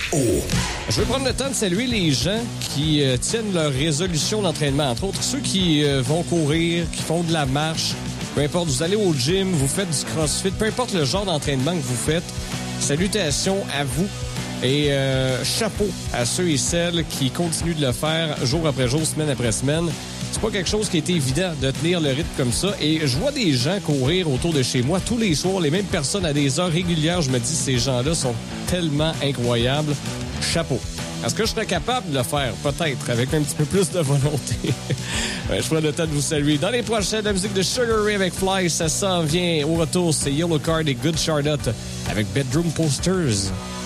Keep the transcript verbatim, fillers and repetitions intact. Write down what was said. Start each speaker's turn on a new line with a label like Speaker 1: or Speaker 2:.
Speaker 1: Je veux prendre le temps de saluer les gens qui euh, tiennent leur résolution d'entraînement. Entre autres, ceux qui euh, vont courir, qui font de la marche, peu importe, vous allez au gym, vous faites du crossfit, peu importe le genre d'entraînement que vous faites, salutations à vous et euh, chapeau à ceux et celles qui continuent de le faire jour après jour, semaine après semaine. C'est pas quelque chose qui est évident de tenir le rythme comme ça. Et je vois des gens courir autour de chez moi tous les soirs, les mêmes personnes à des heures régulières. Je me dis, ces gens-là sont tellement incroyables. Chapeau. Est-ce que je serais capable de le faire? Peut-être, avec un petit peu plus de volonté. Ouais, je prends le temps de vous saluer. Dans les prochaines, la musique de Sugar Ray avec Fly, ça s'en vient. Au retour, c'est Yellow Card et Good Charlotte avec Bedroom Posters.